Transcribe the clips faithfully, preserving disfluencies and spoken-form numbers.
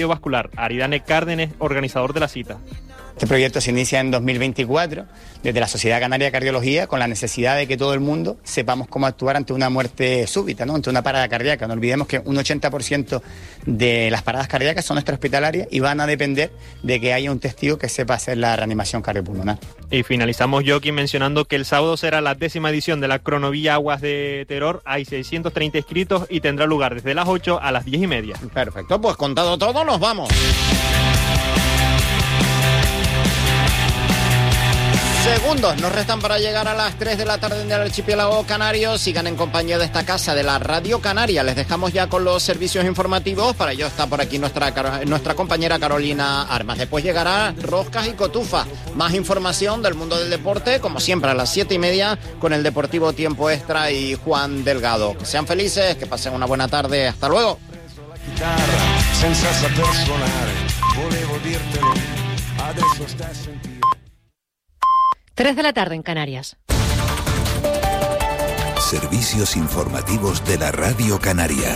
Vascular. Aridane Cárdenas, organizador de la cita. Este proyecto se inicia en dos mil veinticuatro desde la Sociedad Canaria de Cardiología con la necesidad de que todo el mundo sepamos cómo actuar ante una muerte súbita, ¿no? Ante una parada cardíaca. No olvidemos que un ochenta por ciento de las paradas cardíacas son extrahospitalarias y van a depender de que haya un testigo que sepa hacer la reanimación cardiopulmonar. Y finalizamos, Joaquín, mencionando que el sábado será la décima edición de la Cronovía Aguas de Terror. Hay seiscientos treinta inscritos y tendrá lugar desde las ocho a las diez y media. Perfecto, pues contado todo, nos vamos. Segundos nos restan para llegar a las tres de la tarde en el archipiélago canario. Sigan en compañía de esta casa de la Radio Canaria. Les dejamos ya con los servicios informativos. Para ello está por aquí nuestra, nuestra compañera Carolina Armas. Después llegará Roscas y Cotufa. Más información del mundo del deporte, como siempre a las siete y media, con el Deportivo Tiempo Extra y Juan Delgado. Que sean felices, que pasen una buena tarde. Hasta luego. tres de la tarde en Canarias. Servicios informativos de la Radio Canaria.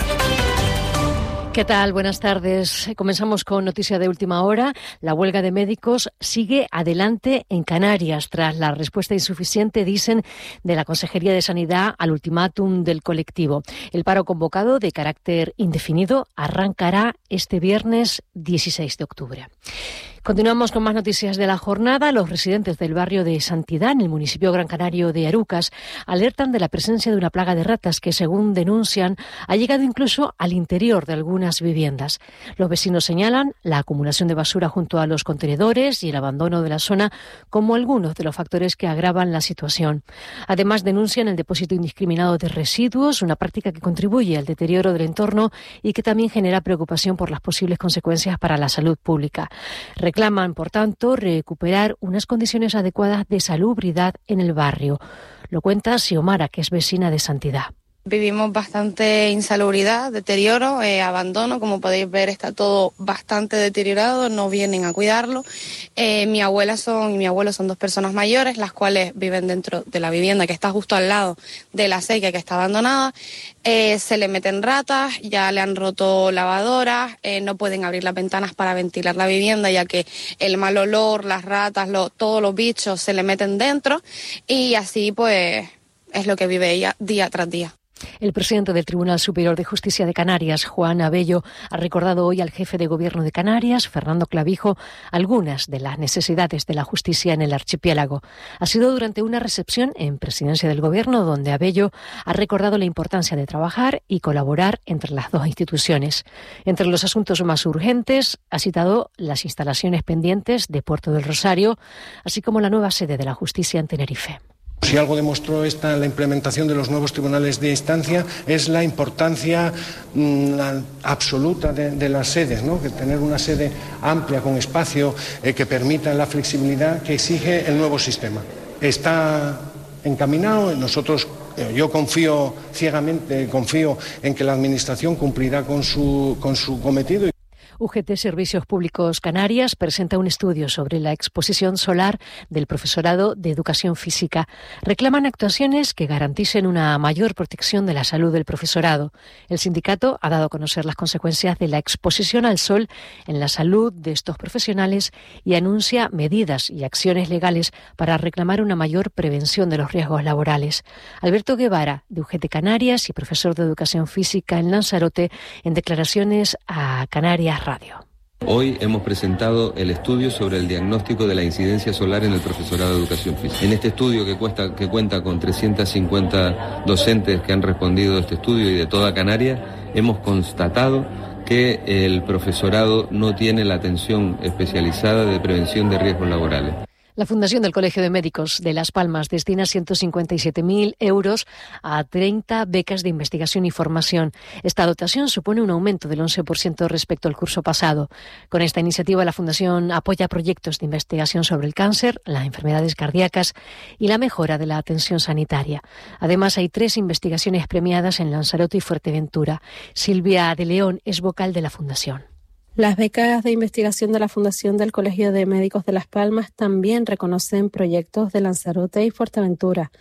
¿Qué tal? Buenas tardes. Comenzamos con noticia de última hora. La huelga de médicos sigue adelante en Canarias tras la respuesta insuficiente, dicen, de la Consejería de Sanidad al ultimátum del colectivo. El paro convocado de carácter indefinido arrancará este viernes dieciséis de octubre. Continuamos con más noticias de la jornada. Los residentes del barrio de Santidad, en el municipio gran canario de Arucas, alertan de la presencia de una plaga de ratas que, según denuncian, ha llegado incluso al interior de algunas viviendas. Los vecinos señalan la acumulación de basura junto a los contenedores y el abandono de la zona como algunos de los factores que agravan la situación. Además, denuncian el depósito indiscriminado de residuos, una práctica que contribuye al deterioro del entorno y que también genera preocupación por las posibles consecuencias para la salud pública. Reclaman, por tanto, recuperar unas condiciones adecuadas de salubridad en el barrio. Lo cuenta Xiomara, que es vecina de Santidad. Vivimos bastante insalubridad, deterioro, eh, abandono. Como podéis ver, está todo bastante deteriorado, no vienen a cuidarlo. Eh, mi abuela son, y mi abuelo son dos personas mayores, las cuales viven dentro de la vivienda que está justo al lado de la acequia que está abandonada. Eh, se le meten ratas, ya le han roto lavadoras, eh, no pueden abrir las ventanas para ventilar la vivienda, ya que el mal olor, las ratas, lo, todos los bichos se le meten dentro, y así pues es lo que vive ella día tras día. El presidente del Tribunal Superior de Justicia de Canarias, Juan Abello, ha recordado hoy al jefe de Gobierno de Canarias, Fernando Clavijo, algunas de las necesidades de la justicia en el archipiélago. Ha sido durante una recepción en Presidencia del Gobierno donde Abello ha recordado la importancia de trabajar y colaborar entre las dos instituciones. Entre los asuntos más urgentes ha citado las instalaciones pendientes de Puerto del Rosario, así como la nueva sede de la justicia en Tenerife. Si algo demostró esta, la implementación de los nuevos tribunales de instancia, es la importancia mmm, absoluta de, de las sedes, ¿no? Que tener una sede amplia, con espacio, eh, que permita la flexibilidad que exige el nuevo sistema. Está encaminado, nosotros, eh, yo confío ciegamente, confío en que la Administración cumplirá con su, con su cometido. U G T Servicios Públicos Canarias presenta un estudio sobre la exposición solar del profesorado de Educación Física. Reclaman actuaciones que garanticen una mayor protección de la salud del profesorado. El sindicato ha dado a conocer las consecuencias de la exposición al sol en la salud de estos profesionales y anuncia medidas y acciones legales para reclamar una mayor prevención de los riesgos laborales. Alberto Guevara, de U G T Canarias y profesor de Educación Física en Lanzarote, en declaraciones a Canarias Radio. Hoy hemos presentado el estudio sobre el diagnóstico de la incidencia solar en el profesorado de Educación Física. En este estudio, que, cuesta, que cuenta con trescientos cincuenta docentes que han respondido a este estudio y de toda Canarias, hemos constatado que el profesorado no tiene la atención especializada de prevención de riesgos laborales. La Fundación del Colegio de Médicos de Las Palmas destina ciento cincuenta y siete mil euros a treinta becas de investigación y formación. Esta dotación supone un aumento del once por ciento respecto al curso pasado. Con esta iniciativa, la Fundación apoya proyectos de investigación sobre el cáncer, las enfermedades cardíacas y la mejora de la atención sanitaria. Además, hay tres investigaciones premiadas en Lanzarote y Fuerteventura. Silvia de León es vocal de la Fundación. Las becas de investigación de la Fundación del Colegio de Médicos de Las Palmas también reconocen proyectos de Lanzarote y Fuerteventura.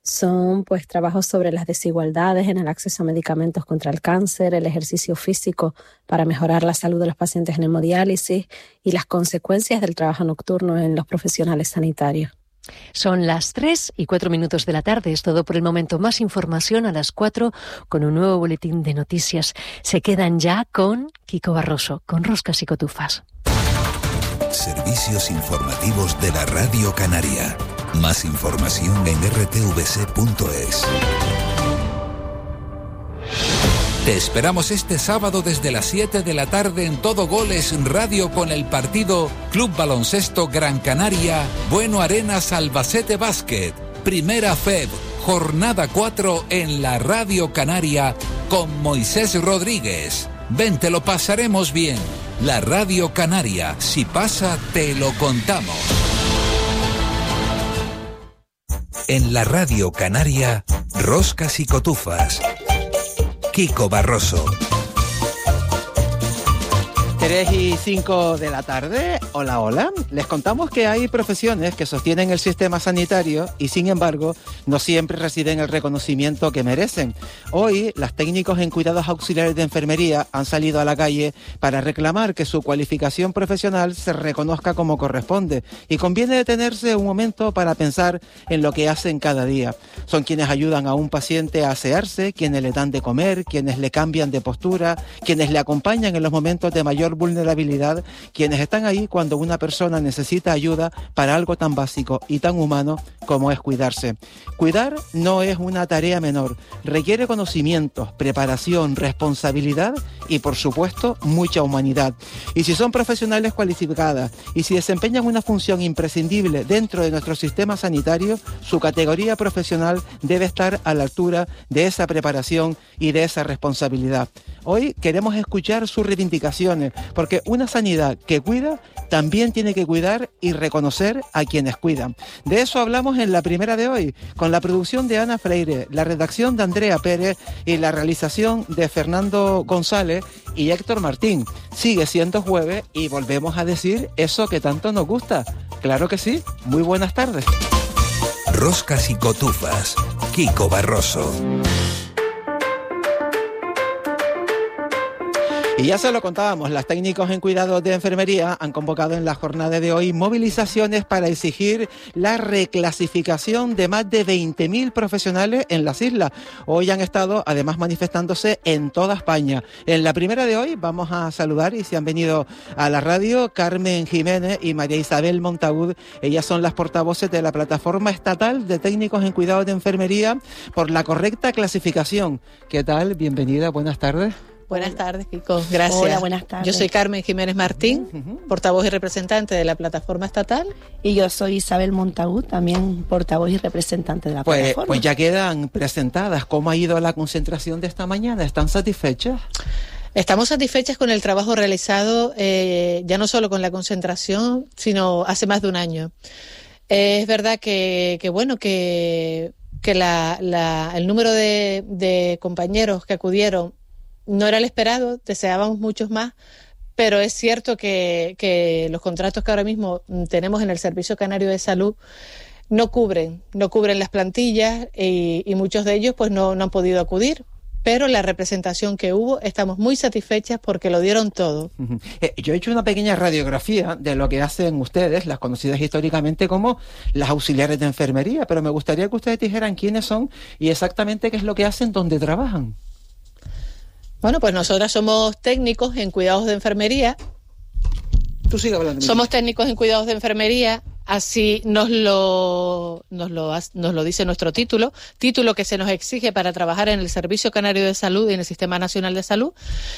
Son pues trabajos sobre las desigualdades en el acceso a medicamentos contra el cáncer, el ejercicio físico para mejorar la salud de los pacientes en hemodiálisis y las consecuencias del trabajo nocturno en los profesionales sanitarios. Son las tres y cuatro minutos de la tarde. Es todo por el momento. Más información a las cuatro con un nuevo boletín de noticias. Se quedan ya con Kiko Barroso, con Roscas y Cotufas. Servicios informativos de la Radio Canaria. Más información en r t v c punto es. Te esperamos este sábado desde las siete de la tarde en Todo Goles Radio con el partido Club Baloncesto Gran Canaria, Bueno Arenas Albacete Básquet, Primera F E B, jornada cuatro en la Radio Canaria con Moisés Rodríguez. Ven, te lo pasaremos bien. La Radio Canaria, si pasa, te lo contamos. En la Radio Canaria, Roscas y Cotufas. Kiko Barroso. tres y cinco de la tarde, hola, hola. Les contamos que hay profesiones que sostienen el sistema sanitario y, sin embargo, no siempre reciben el reconocimiento que merecen. Hoy, los técnicos en cuidados auxiliares de enfermería han salido a la calle para reclamar que su cualificación profesional se reconozca como corresponde y conviene detenerse un momento para pensar en lo que hacen cada día. Son quienes ayudan a un paciente a asearse, quienes le dan de comer, quienes le cambian de postura, quienes le acompañan en los momentos de mayor vulnerabilidad, quienes están ahí cuando una persona necesita ayuda para algo tan básico y tan humano como es cuidarse. Cuidar no es una tarea menor, requiere conocimientos, preparación, responsabilidad y, por supuesto, mucha humanidad. Y si son profesionales cualificadas y si desempeñan una función imprescindible dentro de nuestro sistema sanitario, su categoría profesional debe estar a la altura de esa preparación y de esa responsabilidad. Hoy queremos escuchar sus reivindicaciones, porque una sanidad que cuida también tiene que cuidar y reconocer a quienes cuidan. De eso hablamos en la primera de hoy, con la producción de Ana Freire, la redacción de Andrea Pérez y la realización de Fernando González y Héctor Martín. Sigue siendo jueves y volvemos a decir eso que tanto nos gusta. Claro que sí. Muy buenas tardes. Roscas y Cotufas. Kiko Barroso. Y ya se lo contábamos, los técnicos en cuidados de enfermería han convocado en la jornada de hoy movilizaciones para exigir la reclasificación de más de veinte mil profesionales en las islas. Hoy han estado además manifestándose en toda España. En la primera de hoy vamos a saludar y se han venido a la radio Carmen Jiménez y María Isabel Montaúd. Ellas son las portavoces de la Plataforma Estatal de Técnicos en Cuidados de Enfermería por la correcta clasificación. ¿Qué tal? Bienvenida, buenas tardes. Buenas tardes, Kiko. Gracias. Hola, buenas tardes. Yo soy Carmen Jiménez Martín, uh-huh. portavoz y representante de la Plataforma Estatal. Y yo soy Isabel Montaúd, también portavoz y representante de la pues, plataforma. Pues ya quedan presentadas. ¿Cómo ha ido la concentración de esta mañana? ¿Están satisfechas? Estamos satisfechas con el trabajo realizado, eh, ya no solo con la concentración, sino hace más de un año. Eh, es verdad que, que bueno, que, que la, la, el número de, de compañeros que acudieron no era el esperado, deseábamos muchos más, pero es cierto que, que los contratos que ahora mismo tenemos en el Servicio Canario de Salud no cubren, no cubren las plantillas y, y muchos de ellos pues no, no han podido acudir. Pero la representación que hubo, estamos muy satisfechas porque lo dieron todo. Uh-huh. Eh, yo he hecho una pequeña radiografía de lo que hacen ustedes, las conocidas históricamente como las auxiliares de enfermería, pero me gustaría que ustedes dijeran quiénes son y exactamente qué es lo que hacen, dónde trabajan. Bueno, pues nosotras somos técnicos en cuidados de enfermería. Tú sigue hablando. Somos técnicos en cuidados de enfermería, así nos lo, nos lo, nos lo dice nuestro título, título que se nos exige para trabajar en el Servicio Canario de Salud y en el Sistema Nacional de Salud.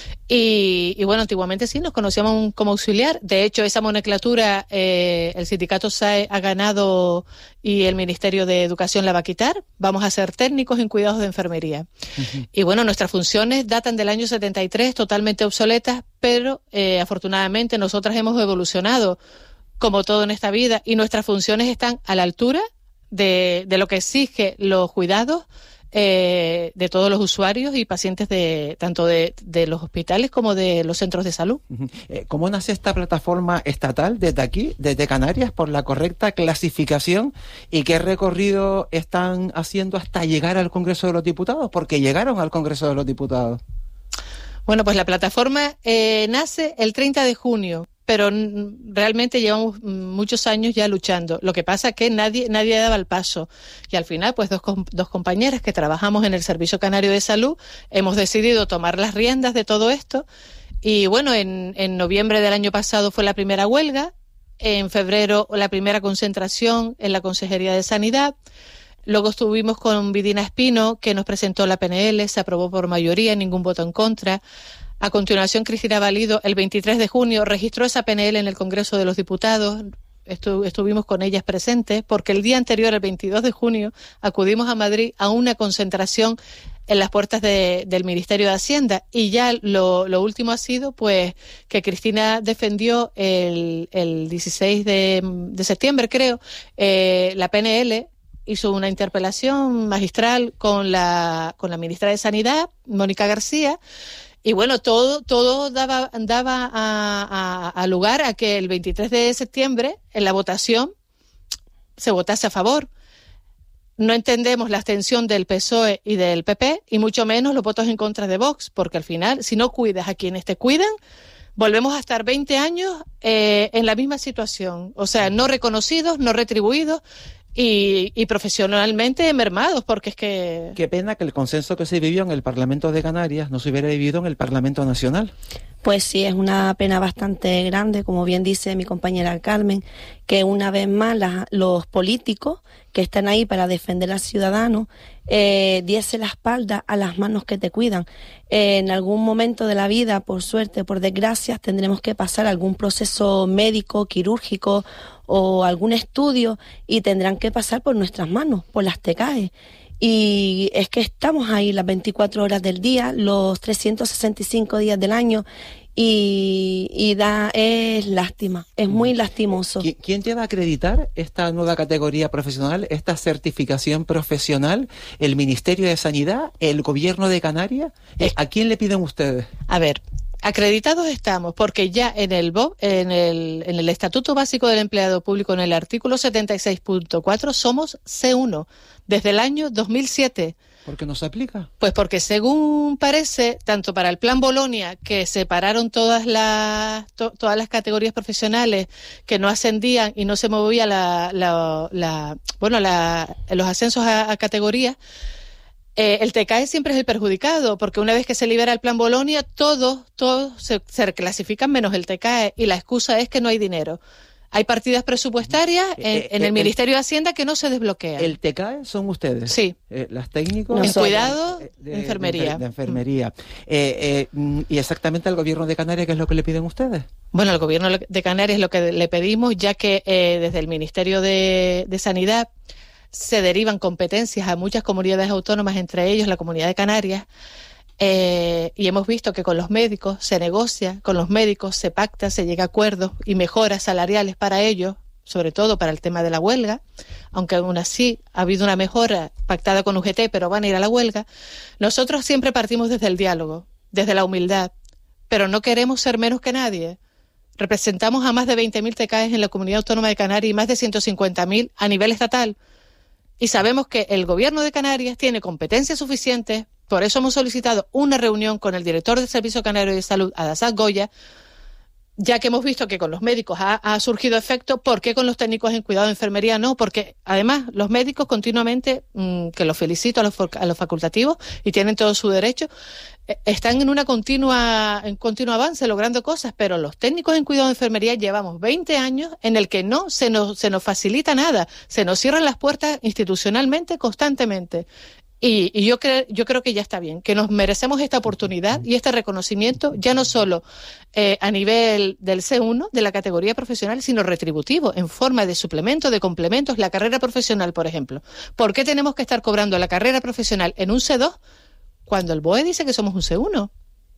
Y, y bueno, antiguamente sí nos conocíamos como auxiliar. De hecho, esa nomenclatura eh, el sindicato S A E ha ganado y el Ministerio de Educación la va a quitar. Vamos a ser técnicos en cuidados de enfermería. Uh-huh. Y bueno, nuestras funciones datan del año setenta y tres, totalmente obsoletas, pero eh, afortunadamente nosotras hemos evolucionado como todo en esta vida y nuestras funciones están a la altura de, de lo que exige los cuidados eh, de todos los usuarios y pacientes de tanto de, de los hospitales como de los centros de salud. Uh-huh. Eh, ¿Cómo nace esta plataforma estatal desde aquí, desde Canarias, por la correcta clasificación y qué recorrido están haciendo hasta llegar al Congreso de los Diputados? Porque llegaron al Congreso de los Diputados. Bueno, pues la plataforma eh, nace el treinta de junio. Pero realmente llevamos muchos años ya luchando. Lo que pasa es que nadie nadie daba el paso. Y al final, pues dos, dos compañeras que trabajamos en el Servicio Canario de Salud hemos decidido tomar las riendas de todo esto. Y bueno, en, en noviembre del año pasado fue la primera huelga. En febrero la primera concentración en la Consejería de Sanidad. Luego estuvimos con Vidina Espino, que nos presentó la P N L, se aprobó por mayoría, ningún voto en contra. A continuación, Cristina Valido, el veintitrés de junio, registró esa P N L en el Congreso de los Diputados. Estu- estuvimos con ellas presentes porque el día anterior, el veintidós de junio, acudimos a Madrid a una concentración en las puertas de, del Ministerio de Hacienda. Y ya lo, lo último ha sido pues que Cristina defendió el, el dieciséis de septiembre, creo, eh, la P N L. Hizo una interpelación magistral con la, con la ministra de Sanidad, Mónica García. Y bueno, todo todo daba daba a, a, a lugar a que el veintitrés de septiembre, en la votación, se votase a favor. No entendemos la abstención del P S O E y del P P, y mucho menos los votos en contra de Vox, porque al final, si no cuidas a quienes te cuidan, volvemos a estar veinte años eh, en la misma situación. O sea, no reconocidos, no retribuidos, Y, y profesionalmente mermados, porque es que... Qué pena que el consenso que se vivió en el Parlamento de Canarias no se hubiera vivido en el Parlamento Nacional. Pues sí, es una pena bastante grande, como bien dice mi compañera Carmen, que una vez más la, los políticos que están ahí para defender al ciudadano eh, diese la espalda a las manos que te cuidan. Eh, en algún momento de la vida, por suerte, por desgracia, tendremos que pasar algún proceso médico, quirúrgico o algún estudio y tendrán que pasar por nuestras manos, por las T C A E. Y es que estamos ahí las veinticuatro horas del día, los trescientos sesenta y cinco días del año y, y da es lástima, es muy lastimoso. ¿Quién te va a acreditar esta nueva categoría profesional, esta certificación profesional? ¿El Ministerio de Sanidad? ¿El Gobierno de Canarias? Eh, ¿A quién le piden ustedes? A ver, acreditados estamos porque ya en el B O P, en el, en el Estatuto Básico del Empleado Público, en el artículo setenta y seis punto cuatro, somos C uno desde el año dos mil siete. ¿Por qué no se aplica? Pues porque según parece, tanto para el Plan Bolonia, que separaron todas las to, todas las categorías profesionales que no ascendían y no se movía la, la, la bueno la, los ascensos a, a categorías, Eh, el T C A E siempre es el perjudicado, porque una vez que se libera el Plan Bolonia, todos, todos se, se reclasifican menos el T C A E, y la excusa es que no hay dinero. Hay partidas presupuestarias en, eh, en el eh, Ministerio de Hacienda que no se desbloquean. ¿El T C A E son ustedes? Sí. Eh, ¿Las técnicos? En cuidado, de, de, enfermería. De, de enfermería. Eh, eh, ¿Y exactamente al Gobierno de Canarias qué es lo que le piden ustedes? Bueno, al Gobierno de Canarias lo que le pedimos, ya que eh, desde el Ministerio de, de Sanidad se derivan competencias a muchas comunidades autónomas, entre ellos la Comunidad de Canarias, eh, y hemos visto que con los médicos se negocia, con los médicos se pacta, se llega a acuerdos y mejoras salariales para ellos, sobre todo para el tema de la huelga, aunque aún así ha habido una mejora pactada con U G T, pero van a ir a la huelga. Nosotros siempre partimos desde el diálogo, desde la humildad, pero no queremos ser menos que nadie. Representamos a más de veinte mil T C A Es en la Comunidad Autónoma de Canarias y más de ciento cincuenta mil a nivel estatal. Y sabemos que el Gobierno de Canarias tiene competencias suficientes, por eso hemos solicitado una reunión con el director del Servicio Canario de Salud, Adasat Goya, ya que hemos visto que con los médicos ha, ha surgido efecto. ¿Por qué con los técnicos en cuidado de enfermería no? Porque además los médicos continuamente, mmm, que los felicito a los, a los facultativos y tienen todo su derecho, eh, están en una continua, en continuo avance logrando cosas, pero los técnicos en cuidado de enfermería llevamos veinte años en el que no se nos, se nos facilita nada, se nos cierran las puertas institucionalmente constantemente. Y, y yo, cre- yo creo que ya está bien, que nos merecemos esta oportunidad y este reconocimiento, ya no solo eh, a nivel del C uno, de la categoría profesional, sino retributivo, en forma de suplemento, de complementos. La carrera profesional, por ejemplo. ¿Por qué tenemos que estar cobrando la carrera profesional en un C dos cuando el B O E dice que somos un C uno?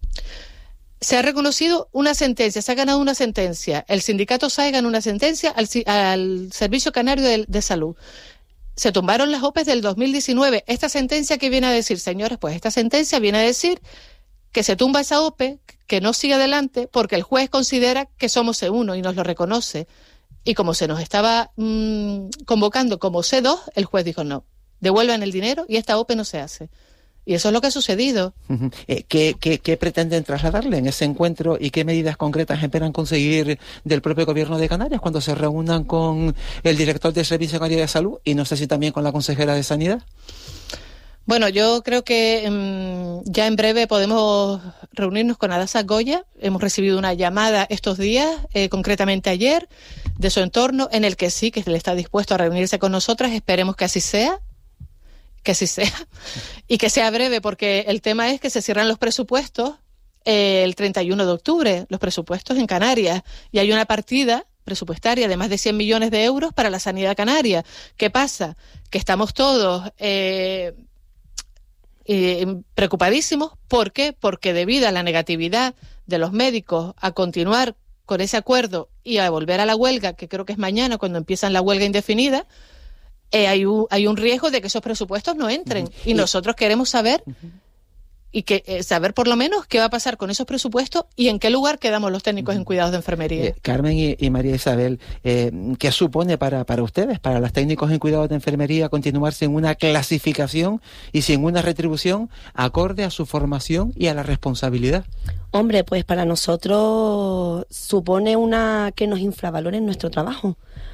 Se ha reconocido una sentencia, se ha ganado una sentencia. El sindicato S A E ganó una sentencia al, al Servicio Canario de, de Salud. Se tumbaron las O P E del dos mil diecinueve. Esta sentencia, ¿qué viene a decir, señores? Pues esta sentencia viene a decir que se tumba esa O P E, que no sigue adelante, porque el juez considera que somos C uno y nos lo reconoce. Y como se nos estaba mmm, convocando como C dos, el juez dijo no, devuelvan el dinero y esta O P E no se hace. Y eso es lo que ha sucedido. Uh-huh. Eh, ¿qué, qué, ¿Qué pretenden trasladarle en ese encuentro y qué medidas concretas esperan conseguir del propio Gobierno de Canarias cuando se reúnan con el director del Servicio Canario de Salud y no sé si también con la consejera de Sanidad? Bueno, yo creo que mmm, ya en breve podemos reunirnos con Adasa Goya. Hemos recibido una llamada estos días, eh, concretamente ayer, de su entorno, en el que sí, que él está dispuesto a reunirse con nosotras. Esperemos que así sea. Que así sea, y que sea breve, porque el tema es que se cierran los presupuestos eh, el treinta y uno de octubre, los presupuestos en Canarias, y hay una partida presupuestaria de más de cien millones de euros para la sanidad canaria. ¿Qué pasa? Que estamos todos eh, eh, preocupadísimos. ¿Por qué? Porque debido a la negatividad de los médicos a continuar con ese acuerdo y a volver a la huelga, que creo que es mañana cuando empiezan la huelga indefinida, Eh, hay, un, hay un riesgo de que esos presupuestos no entren. Uh-huh. Y, y nosotros queremos saber uh-huh. y que eh, saber por lo menos qué va a pasar con esos presupuestos y en qué lugar quedamos los técnicos uh-huh. en cuidados de enfermería. Eh, Carmen y, y María Isabel, eh, ¿qué supone para, para ustedes, para los técnicos en cuidados de enfermería, continuar sin una clasificación y sin una retribución acorde a su formación y a la responsabilidad? Hombre, pues para nosotros supone una que nos infravaloren nuestro trabajo.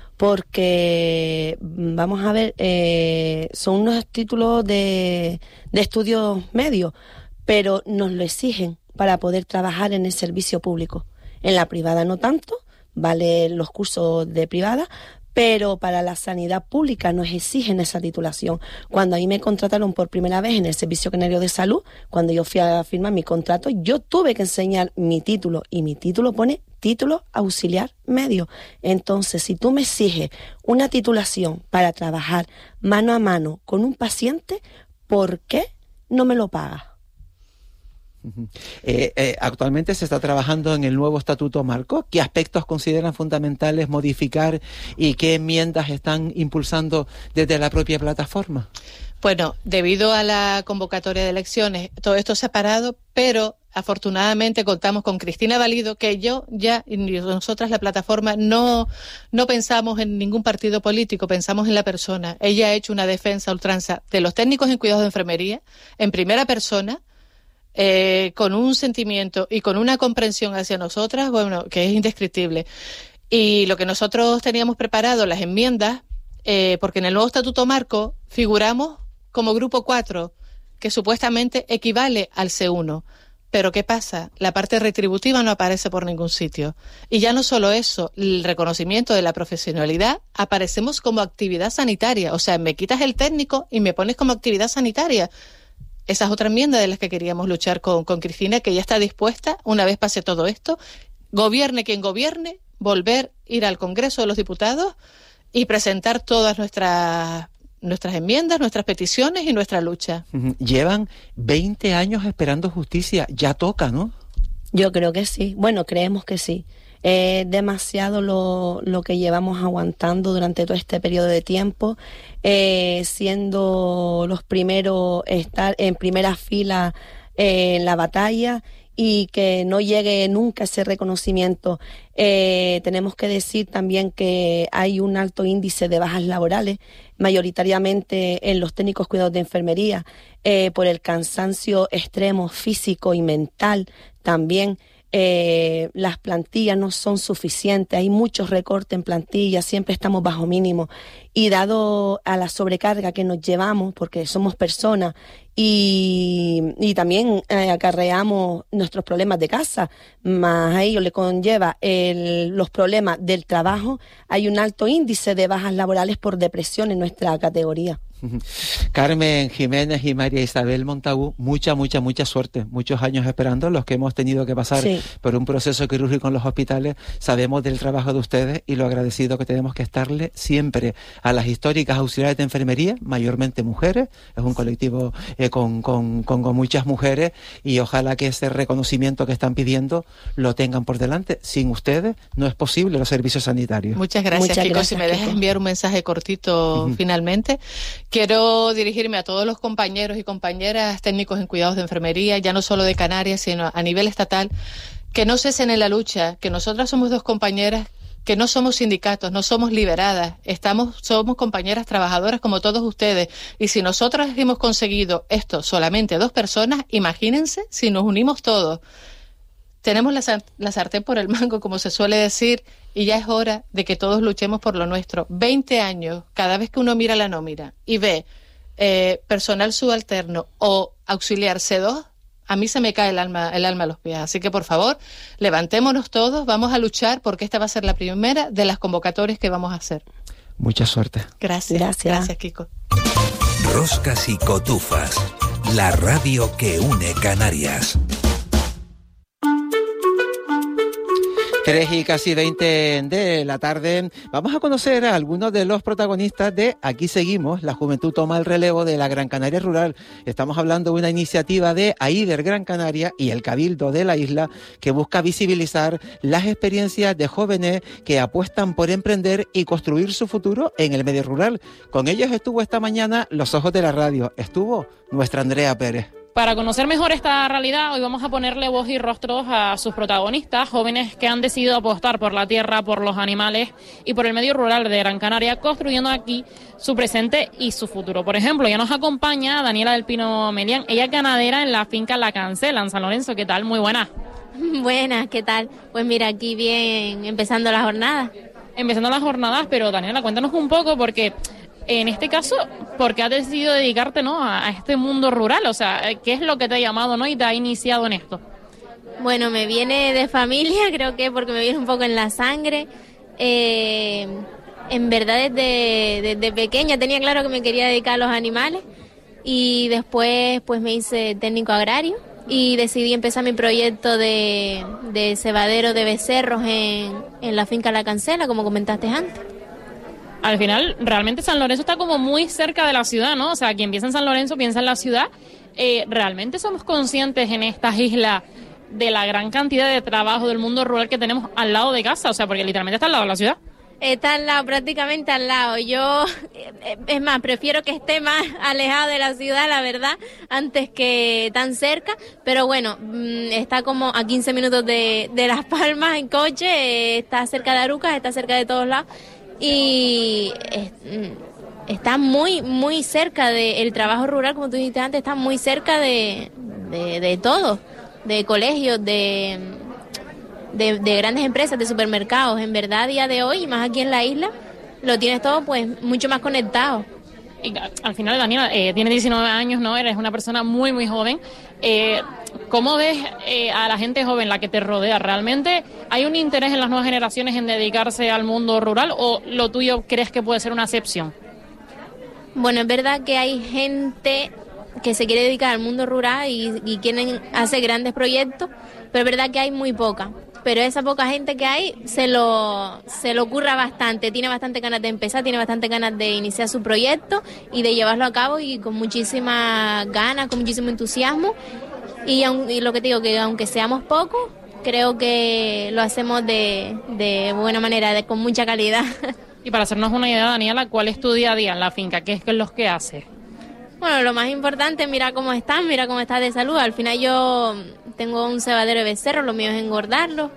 Porque, vamos a ver, eh, son unos títulos de, de estudios medios, pero nos lo exigen para poder trabajar en el servicio público. En la privada no tanto, vale los cursos de privada, pero para la sanidad pública nos exigen esa titulación. Cuando a mí me contrataron por primera vez en el Servicio Canario de Salud, cuando yo fui a firmar mi contrato, yo tuve que enseñar mi título, y mi título pone título auxiliar medio. Entonces, si tú me exiges una titulación para trabajar mano a mano con un paciente, ¿por qué no me lo pagas? Eh, eh, actualmente se está trabajando en el nuevo Estatuto Marco. ¿Qué aspectos consideran fundamentales modificar y qué enmiendas están impulsando desde la propia plataforma? Bueno, debido a la convocatoria de elecciones, todo esto se ha parado, pero afortunadamente contamos con Cristina Valido, que yo ya, y nosotras la plataforma, no, no pensamos en ningún partido político, pensamos en la persona. Ella ha hecho una defensa a ultranza de los técnicos en cuidados de enfermería, en primera persona, Eh, con un sentimiento y con una comprensión hacia nosotras, bueno, que es indescriptible. Y lo que nosotros teníamos preparado, las enmiendas, eh, porque en el nuevo Estatuto Marco figuramos como Grupo cuatro, que supuestamente equivale al C uno. Pero ¿qué pasa? La parte retributiva no aparece por ningún sitio. Y ya no solo eso, el reconocimiento de la profesionalidad, aparecemos como actividad sanitaria. O sea, me quitas el técnico y me pones como actividad sanitaria. Esa es otra enmienda de las que queríamos luchar con, con Cristina, que ya está dispuesta, una vez pase todo esto, gobierne quien gobierne, volver, ir al Congreso de los Diputados y presentar todas nuestras, nuestras enmiendas, nuestras peticiones y nuestra lucha. Llevan veinte años esperando justicia, ya toca, ¿no? Yo creo que sí, bueno, creemos que sí. Es eh, demasiado lo, lo que llevamos aguantando durante todo este periodo de tiempo, eh, siendo los primeros, estar en primera fila eh, en la batalla, y que no llegue nunca ese reconocimiento. Eh, tenemos que decir también que hay un alto índice de bajas laborales, mayoritariamente en los técnicos cuidados de enfermería, eh, por el cansancio extremo físico y mental también. Eh, las plantillas no son suficientes, hay muchos recortes en plantillas, siempre estamos bajo mínimo, y dado a la sobrecarga que nos llevamos, porque somos personas y, y también eh, acarreamos nuestros problemas de casa, más a ello le conlleva el, los problemas del trabajo, hay un alto índice de bajas laborales por depresión en nuestra categoría. Carmen Jiménez y María Isabel Montagu, mucha, mucha, mucha suerte. Muchos años esperando, los que hemos tenido que pasar sí. por un proceso quirúrgico en los hospitales. Sabemos del trabajo de ustedes y lo agradecido que tenemos que estarle siempre a las históricas auxiliares de enfermería, mayormente mujeres, es un colectivo eh, con, con, con, con muchas mujeres, y ojalá que ese reconocimiento que están pidiendo lo tengan por delante. Sin ustedes no es posible los servicios sanitarios. Muchas gracias, Muchas Kiko. gracias, Si me dejas Kiko. enviar un mensaje cortito uh-huh. finalmente, quiero dirigirme a todos los compañeros y compañeras técnicos en cuidados de enfermería, ya no solo de Canarias, sino a nivel estatal, que no cesen en la lucha, que nosotras somos dos compañeras que no somos sindicatos, no somos liberadas, estamos, somos compañeras trabajadoras como todos ustedes, y si nosotras hemos conseguido esto solamente dos personas, imagínense si nos unimos todos. Tenemos la, la sartén por el mango, como se suele decir, y ya es hora de que todos luchemos por lo nuestro. veinte años, cada vez que uno mira la nómina y ve eh, personal subalterno o auxiliar C dos, a mí se me cae el alma, el alma a los pies. Así que, por favor, levantémonos todos, vamos a luchar, porque esta va a ser la primera de las convocatorias que vamos a hacer. Mucha suerte. Gracias. Gracias, Gracias Kiko. Roscas y Cotufas, la radio que une Canarias. tres y casi veinte de la tarde, vamos a conocer a algunos de los protagonistas de Aquí Seguimos, la juventud toma el relevo de la Gran Canaria Rural. Estamos hablando de una iniciativa de AIDER Gran Canaria y el Cabildo de la isla que busca visibilizar las experiencias de jóvenes que apuestan por emprender y construir su futuro en el medio rural. Con ellos estuvo esta mañana Los Ojos de la Radio, estuvo nuestra Andrea Pérez. Para conocer mejor esta realidad, hoy vamos a ponerle voz y rostros a sus protagonistas, jóvenes que han decidido apostar por la tierra, por los animales y por el medio rural de Gran Canaria, construyendo aquí su presente y su futuro. Por ejemplo, ya nos acompaña Daniela del Pino Melián, ella es ganadera en la finca La Cancela, en San Lorenzo. ¿Qué tal? Muy buena. Buenas, ¿qué tal? Pues mira, aquí bien, empezando la jornada. Empezando las jornadas, pero Daniela, cuéntanos un poco, porque en este caso, ¿por qué has decidido dedicarte, ¿no?, a, a este mundo rural? O sea, ¿qué es lo que te ha llamado, ¿no?, y te ha iniciado en esto? Bueno, me viene de familia, creo que porque me viene un poco en la sangre. Eh, en verdad, desde, desde pequeña tenía claro que me quería dedicar a los animales, y después pues me hice técnico agrario y decidí empezar mi proyecto de, de cebadero de becerros en, en la finca La Cancela, como comentaste antes. Al final, realmente San Lorenzo está como muy cerca de la ciudad, ¿no? O sea, quien piensa en San Lorenzo piensa en la ciudad. Eh, ¿Realmente somos conscientes en estas islas de la gran cantidad de trabajo del mundo rural que tenemos al lado de casa? O sea, porque literalmente está al lado de la ciudad. Está al lado, prácticamente al lado. Yo, es más, prefiero que esté más alejado de la ciudad, la verdad, antes que tan cerca. Pero bueno, está como a quince minutos de, de Las Palmas en coche, está cerca de Arucas, está cerca de todos lados. Y está muy muy cerca del trabajo rural, como tú dijiste antes, está muy cerca de, de, de todo, de colegios, de, de, de grandes empresas, de supermercados. En verdad, a día de hoy, y más aquí en la isla, lo tienes todo pues mucho más conectado. Y al final, Daniela, eh, tienes diecinueve años, ¿no? Eres una persona muy, muy joven. Eh, ¿Cómo ves eh, a la gente joven, la que te rodea? ¿Realmente hay un interés en las nuevas generaciones en dedicarse al mundo rural, o lo tuyo crees que puede ser una excepción? Bueno, es verdad que hay gente que se quiere dedicar al mundo rural y, y quieren hacer grandes proyectos, pero es verdad que hay muy poca. Pero esa poca gente que hay se lo, se lo ocurra bastante, tiene bastante ganas de empezar, tiene bastante ganas de iniciar su proyecto y de llevarlo a cabo, y con muchísimas ganas, con muchísimo entusiasmo. Y, y lo que te digo, que aunque seamos pocos, creo que lo hacemos de, de buena manera, de, con mucha calidad. Y para hacernos una idea, Daniela, ¿cuál es tu día a día en la finca? ¿Qué es lo que haces? Bueno, lo más importante es mirar cómo están, mira cómo estás de salud. Al final yo tengo un cebadero de becerros, lo mío es engordarlo.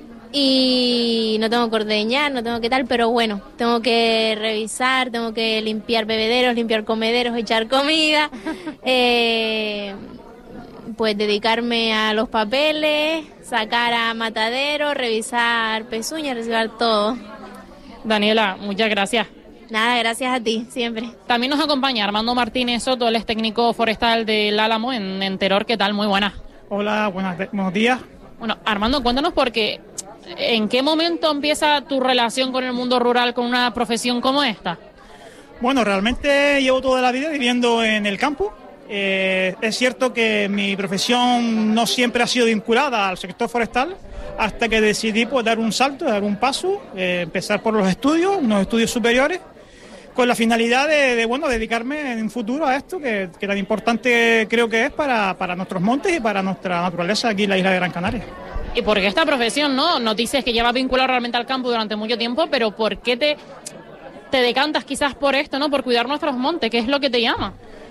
Y no tengo que ordeñar, no tengo que tal, pero bueno, tengo que revisar, tengo que limpiar bebederos, limpiar comederos, echar comida. eh... pues dedicarme a los papeles, sacar a matadero, revisar pezuñas, revisar todo. Daniela, muchas gracias. Nada, gracias a ti, siempre. También nos acompaña Armando Martínez Soto, él es técnico forestal del Álamo en, en Teror. ¿Qué tal? Muy buenas. Hola, buenas, buenos días. Bueno, Armando, cuéntanos, porque ¿en qué momento empieza tu relación con el mundo rural, con una profesión como esta? Bueno, realmente llevo toda la vida viviendo en el campo. Eh, es cierto que mi profesión no siempre ha sido vinculada al sector forestal, hasta que decidí pues dar un salto, dar un paso, eh, empezar por los estudios, unos estudios superiores, con la finalidad de, de bueno, dedicarme en un futuro a esto, que, que tan importante creo que es para, para nuestros montes y para nuestra naturaleza aquí en la isla de Gran Canaria. ¿Y por qué esta profesión, no? Nos dices que llevas vinculado realmente al campo durante mucho tiempo, pero ¿por qué te, te decantas quizás por esto, no? Por cuidar nuestros montes, ¿qué es lo que te llama?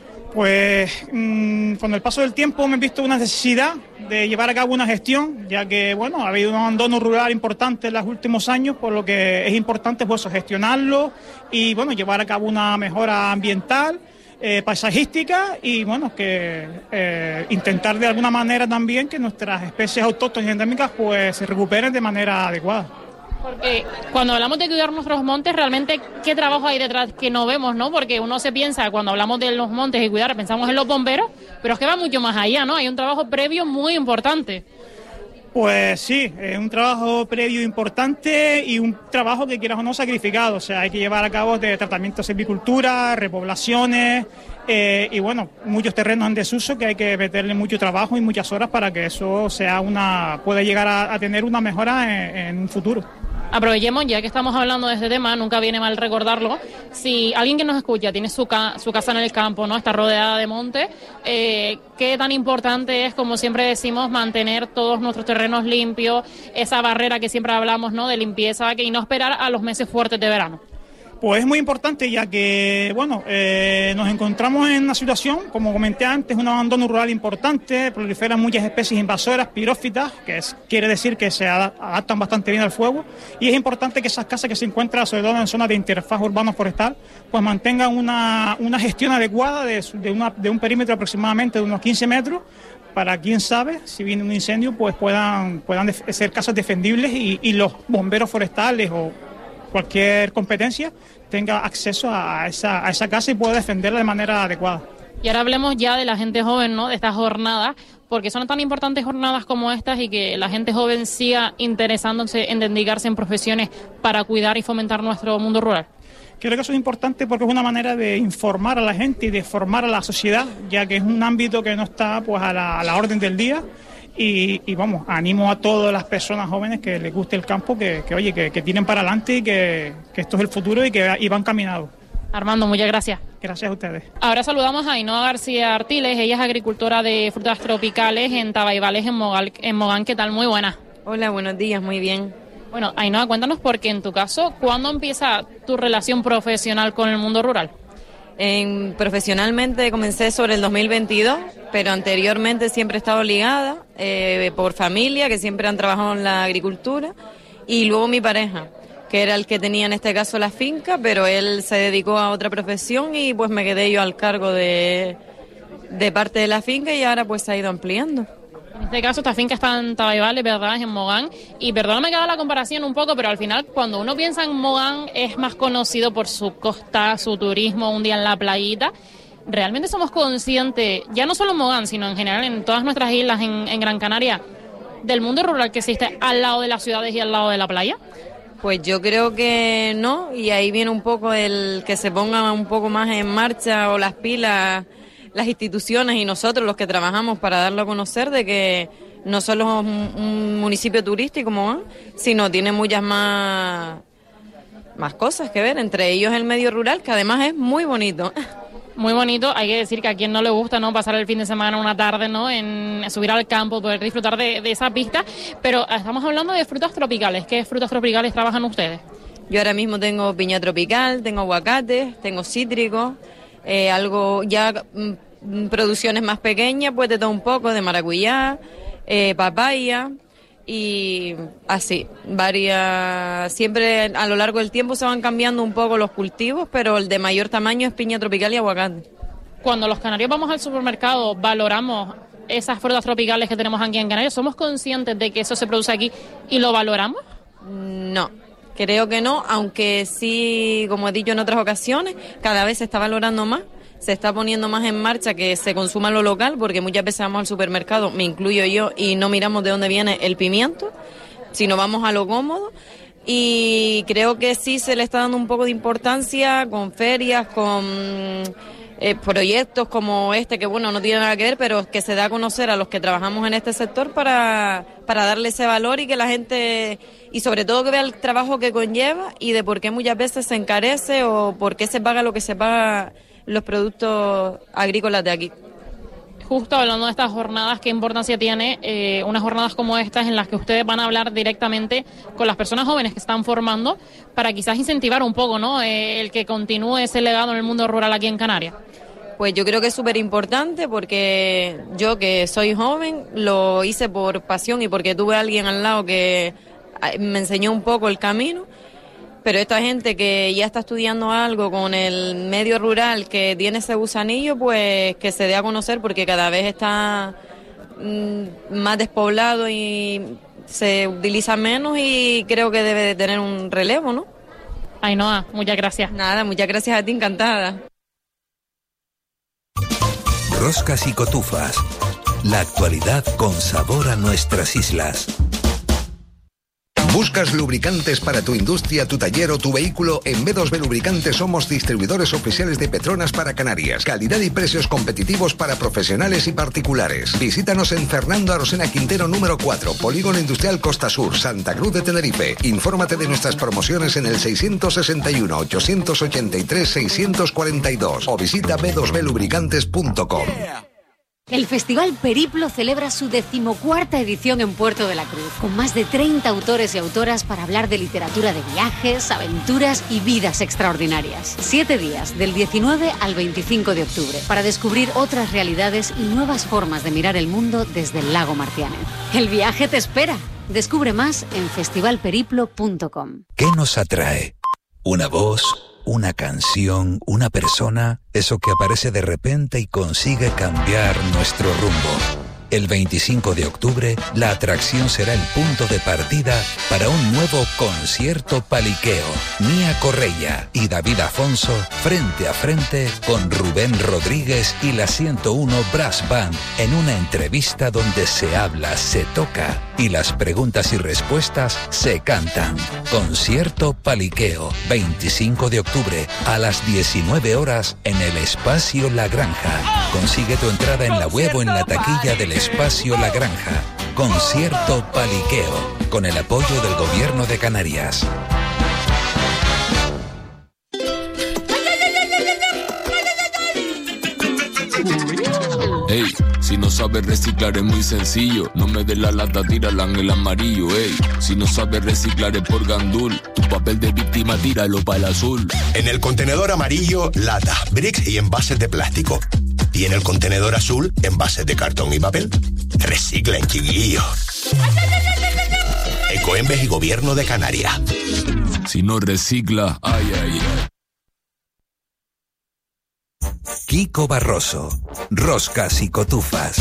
Pues mmm, con el paso del tiempo me he visto una necesidad de llevar a cabo una gestión, ya que bueno, ha habido un abandono rural importante en los últimos años, por lo que es importante pues gestionarlo y bueno, llevar a cabo una mejora ambiental, eh, paisajística y bueno, que eh, intentar de alguna manera también que nuestras especies autóctonas y endémicas pues se recuperen de manera adecuada. Porque cuando hablamos de cuidar nuestros montes, realmente, ¿qué trabajo hay detrás que no vemos, no? Porque uno se piensa, cuando hablamos de los montes y cuidar, pensamos en los bomberos, pero es que va mucho más allá, ¿no? Hay un trabajo previo muy importante. Pues sí, es un trabajo previo importante y un trabajo que quieras o no sacrificado. O sea, hay que llevar a cabo de tratamientos de silvicultura, repoblaciones eh, y bueno, muchos terrenos en desuso que hay que meterle mucho trabajo y muchas horas para que eso sea una pueda llegar a, a tener una mejora en, en un futuro. Aprovechemos, ya que estamos hablando de este tema, nunca viene mal recordarlo. Si alguien que nos escucha tiene su, ca su casa en el campo, ¿no? Está rodeada de monte, eh, ¿qué tan importante es, como siempre decimos, mantener todos nuestros terrenos limpios, esa barrera que siempre hablamos, ¿no? De limpieza, que, y no esperar a los meses fuertes de verano? Pues es muy importante, ya que bueno eh, nos encontramos en una situación, como comenté antes, un abandono rural importante, proliferan muchas especies invasoras, pirófitas, que es, quiere decir que se adaptan bastante bien al fuego, y es importante que esas casas que se encuentran sobre todo en zonas de interfaz urbano-forestal, pues mantengan una, una gestión adecuada de, de, una, de un perímetro aproximadamente de unos quince metros, para quién sabe, si viene un incendio, pues puedan, puedan ser casas defendibles y, y los bomberos forestales o cualquier competencia tenga acceso a esa, a esa casa y pueda defenderla de manera adecuada. Y ahora hablemos ya de la gente joven, ¿no? De estas jornadas, porque son tan importantes jornadas como estas y que la gente joven siga interesándose en dedicarse en profesiones para cuidar y fomentar nuestro mundo rural. Creo que eso es importante porque es una manera de informar a la gente y de formar a la sociedad, ya que es un ámbito que no está pues a la, a la orden del día. Y, y vamos, animo a todas las personas jóvenes que les guste el campo, que, que oye, que, que tiren para adelante y que, que esto es el futuro y que y van caminados. Armando, muchas gracias. Gracias a ustedes. Ahora saludamos a Ainhoa García Artiles, ella es agricultora de frutas tropicales en Tabaibales, en Mogán. En Mogán, ¿qué tal? Muy buena. Hola, buenos días, muy bien. Bueno, Ainhoa, cuéntanos porque en tu caso, ¿cuándo empieza tu relación profesional con el mundo rural? En, profesionalmente comencé sobre el dos mil veintidós, pero anteriormente siempre he estado ligada eh, por familia, que siempre han trabajado en la agricultura, y luego mi pareja, que era el que tenía en este caso la finca, pero él se dedicó a otra profesión y pues me quedé yo al cargo de, de parte de la finca y ahora pues se ha ido ampliando. En este caso, esta finca está en Tabaibales, ¿verdad? En Mogán. Y perdóname que haga la comparación un poco, pero al final, cuando uno piensa en Mogán, es más conocido por su costa, su turismo, un día en la playita. ¿Realmente somos conscientes, ya no solo en Mogán, sino en general en todas nuestras islas en, en Gran Canaria, del mundo rural que existe al lado de las ciudades y al lado de la playa? Pues yo creo que no, y ahí viene un poco el que se pongan un poco más en marcha o las pilas las instituciones y nosotros los que trabajamos para darlo a conocer de que no solo es un, un municipio turístico, Mogán, sino tiene muchas más, más cosas que ver, entre ellos el medio rural, que además es muy bonito. Muy bonito, hay que decir que a quien no le gusta, ¿no?, pasar el fin de semana, una tarde, ¿no?, en subir al campo, poder disfrutar de, de esa pista, pero estamos hablando de frutas tropicales. ¿Qué frutas tropicales trabajan ustedes? Yo ahora mismo tengo piña tropical, tengo aguacates, tengo cítricos, eh, algo ya mm, producciones más pequeñas, pues de todo un poco, de maracuyá, eh, papaya y así, varias. Siempre a lo largo del tiempo se van cambiando un poco los cultivos, pero el de mayor tamaño es piña tropical y aguacate. Cuando los canarios vamos al supermercado, valoramos esas frutas tropicales que tenemos aquí en Canarias, ¿somos conscientes de que eso se produce aquí y lo valoramos? No, creo que no, aunque sí, como he dicho en otras ocasiones, cada vez se está valorando más, se está poniendo más en marcha que se consuma lo local, porque muchas veces vamos al supermercado, me incluyo yo, y no miramos de dónde viene el pimiento, sino vamos a lo cómodo. Y creo que sí se le está dando un poco de importancia con ferias, con eh, proyectos como este, que bueno, no tiene nada que ver, pero que se da a conocer a los que trabajamos en este sector para, para darle ese valor y que la gente, y sobre todo que vea el trabajo que conlleva y de por qué muchas veces se encarece o por qué se paga lo que se paga los productos agrícolas de aquí. Justo hablando de estas jornadas, ¿qué importancia tiene eh, unas jornadas como estas en las que ustedes van a hablar directamente con las personas jóvenes que están formando para quizás incentivar un poco, ¿no?, eh, el que continúe ese legado en el mundo rural aquí en Canarias? Pues yo creo que es súper importante porque yo, que soy joven, lo hice por pasión y porque tuve a alguien al lado que me enseñó un poco el camino. Pero esta gente que ya está estudiando algo con el medio rural, que tiene ese gusanillo, pues que se dé a conocer porque cada vez está mmm, más despoblado y se utiliza menos y creo que debe de tener un relevo, ¿no? Ainhoa, muchas gracias. Nada, muchas gracias a ti, encantada. Roscas y cotufas. La actualidad con sabor a nuestras islas. ¿Buscas lubricantes para tu industria, tu taller o tu vehículo? En B dos B Lubricantes somos distribuidores oficiales de Petronas para Canarias. Calidad y precios competitivos para profesionales y particulares. Visítanos en Fernando Arosena Quintero número cuatro, Polígono Industrial Costa Sur, Santa Cruz de Tenerife. Infórmate de nuestras promociones en el seiscientos sesenta y uno, ochocientos ochenta y tres, seiscientos cuarenta y dos o visita b dos b lubricantes punto com. El Festival Periplo celebra su decimocuarta edición en Puerto de la Cruz, con más de treinta autores y autoras para hablar de literatura de viajes, aventuras y vidas extraordinarias. Siete días, del diecinueve al veinticinco de octubre, para descubrir otras realidades y nuevas formas de mirar el mundo desde el lago Martianen. El viaje te espera. Descubre más en festival periplo punto com. ¿Qué nos atrae? ¿Una voz? ¿Una canción? ¿Una persona? Eso que aparece de repente y consigue cambiar nuestro rumbo. El veinticinco de octubre, la atracción será el punto de partida para un nuevo concierto paliqueo. Mía Correia y David Afonso frente a frente con Rubén Rodríguez y la ciento uno Brass Band en una entrevista donde se habla, se toca y las preguntas y respuestas se cantan. Concierto paliqueo, veinticinco de octubre a las diecinueve horas en el Espacio La Granja. Consigue tu entrada en la web o en la taquilla del Espacio La Granja. Concierto paliqueo, con el apoyo del Gobierno de Canarias. Ey, si no sabes reciclar es muy sencillo. No me des la lata, tírala en el amarillo. Ey, si no sabes reciclar es por gandul. Tu papel de víctima tíralo para el azul. En el contenedor amarillo, lata, bricks y envases de plástico. Y en el contenedor azul, envases de cartón y papel. Reciclen, chiquillos. Ecoembes y Gobierno de Canarias. Si no recicla, ay, ay, ay. Kiko Barroso, Roscas y Cotufas.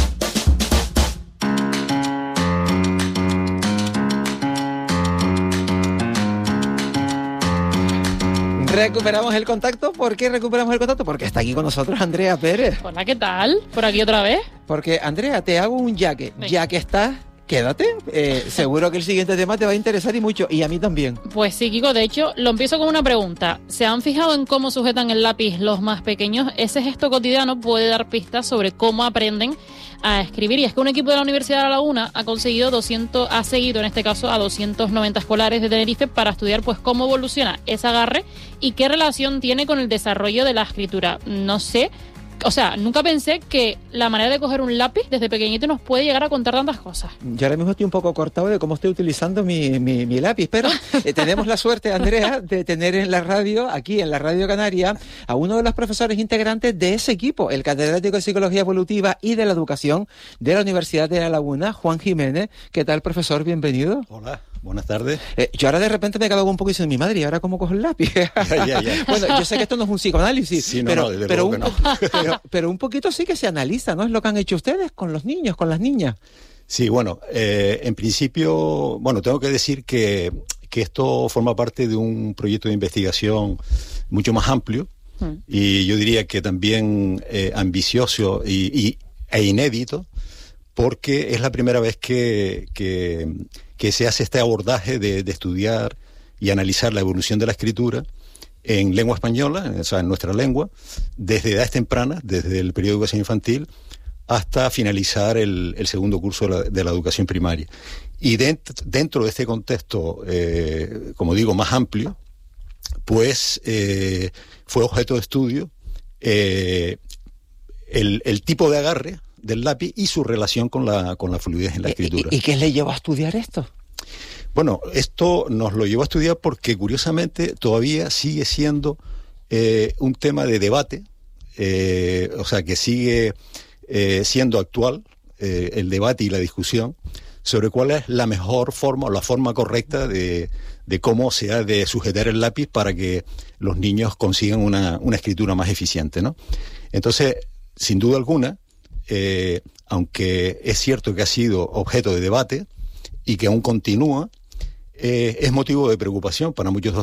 Recuperamos el contacto. ¿Por qué recuperamos el contacto? Porque está aquí con nosotros Andrea Pérez. Hola, ¿qué tal? ¿Por aquí otra vez? Porque, Andrea, te hago un yaque. Venga. Ya que estás, quédate. Eh, seguro que el siguiente tema te va a interesar y mucho. Y a mí también. Pues sí, Kiko. De hecho, lo empiezo con una pregunta. ¿Se han fijado en cómo sujetan el lápiz los más pequeños? Ese gesto cotidiano puede dar pistas sobre cómo aprenden a escribir. Y es que un equipo de la Universidad de La Laguna ha conseguido doscientos, ha seguido en este caso a doscientos noventa escolares de Tenerife para estudiar pues cómo evoluciona ese agarre y qué relación tiene con el desarrollo de la escritura. No sé, o sea, nunca pensé que la manera de coger un lápiz desde pequeñito nos puede llegar a contar tantas cosas. Yo ahora mismo estoy un poco cortado de cómo estoy utilizando mi, mi, mi lápiz, pero eh, tenemos la suerte, Andrea, de tener en la radio, aquí en la Radio Canaria, a uno de los profesores integrantes de ese equipo, el catedrático de Psicología Evolutiva y de la Educación de la Universidad de La Laguna, Juan Jiménez. ¿Qué tal, profesor? Bienvenido. Hola. Buenas tardes. Eh, yo ahora de repente me he quedado un poco diciendo, mi madre, ¿y ahora cómo cojo el lápiz? Ya, ya, ya. Bueno, yo sé que esto no es un psicoanálisis, sí, no, pero, no, pero, un, no. pero, pero un poquito sí que se analiza, ¿no? Es lo que han hecho ustedes con los niños, con las niñas. Sí, bueno, eh, en principio, bueno, tengo que decir que, que esto forma parte de un proyecto de investigación mucho más amplio hmm. y yo diría que también eh, ambicioso y, y, e inédito, porque es la primera vez que... que que se hace este abordaje de, de estudiar y analizar la evolución de la escritura en lengua española, o sea, en nuestra lengua, desde edades tempranas, desde el periodo de educación infantil hasta finalizar el, el segundo curso de la, de la educación primaria. Y dentro, dentro de este contexto, eh, como digo, más amplio, pues eh, fue objeto de estudio eh, el, el tipo de agarre del lápiz y su relación con la, con la fluidez en la escritura. ¿Y, y qué le llevó a estudiar esto? Bueno, esto nos lo llevó a estudiar porque curiosamente todavía sigue siendo eh, un tema de debate, eh, o sea que sigue eh, siendo actual eh, el debate y la discusión sobre cuál es la mejor forma o la forma correcta de, de cómo se ha de sujetar el lápiz para que los niños consigan una, una escritura más eficiente, ¿no? Entonces, sin duda alguna, eh, aunque es cierto que ha sido objeto de debate y que aún continúa, eh, es motivo de preocupación para muchos